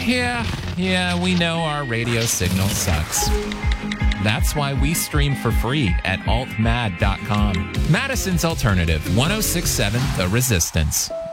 Yeah, we know our radio signal sucks. That's why we stream for free at altmad.com. Madison's Alternative, 1067 The Resistance.